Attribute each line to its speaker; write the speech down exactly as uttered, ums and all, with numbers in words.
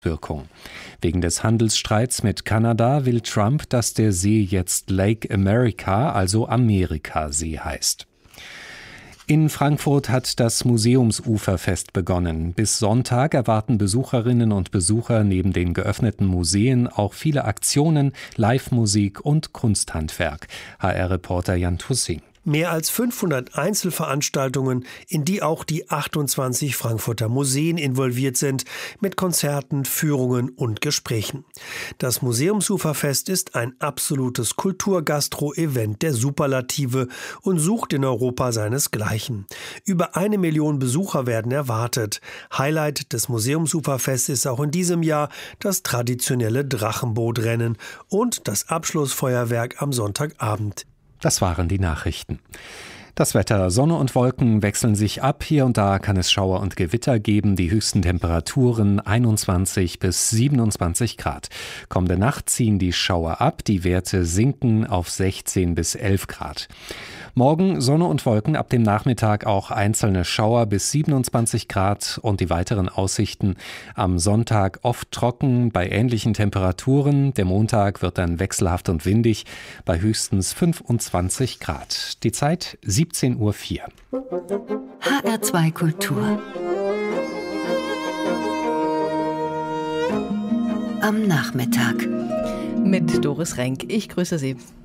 Speaker 1: Wirkung. Wegen des Handelsstreits mit Kanada will Trump, dass der See jetzt Lake America, also Amerikasee heißt. In Frankfurt hat das Museumsuferfest begonnen. Bis Sonntag erwarten Besucherinnen und Besucher neben den geöffneten Museen auch viele Aktionen, Live-Musik und Kunsthandwerk. H R-Reporter Jan Tussing.
Speaker 2: Mehr als fünfhundert Einzelveranstaltungen, in die auch die achtundzwanzig Frankfurter Museen involviert sind, mit Konzerten, Führungen und Gesprächen. Das Museumsuferfest ist ein absolutes Kultur-Gastro-Event der Superlative und sucht in Europa seinesgleichen. Über eine Million Besucher werden erwartet. Highlight des Museumsuferfests ist auch in diesem Jahr das traditionelle Drachenbootrennen und das Abschlussfeuerwerk am Sonntagabend.
Speaker 1: Das waren die Nachrichten. Das Wetter: Sonne und Wolken wechseln sich ab. Hier und da kann es Schauer und Gewitter geben. Die höchsten Temperaturen einundzwanzig bis siebenundzwanzig Grad. Kommende Nacht ziehen die Schauer ab. Die Werte sinken auf sechzehn bis elf Grad. Morgen Sonne und Wolken, ab dem Nachmittag auch einzelne Schauer bis siebenundzwanzig Grad und die weiteren Aussichten: am Sonntag oft trocken bei ähnlichen Temperaturen. Der Montag wird dann wechselhaft und windig bei höchstens fünfundzwanzig Grad. Die Zeit siebzehn Uhr vier.
Speaker 3: H R zwei Kultur. Am Nachmittag.
Speaker 4: Mit Doris Renk. Ich grüße Sie.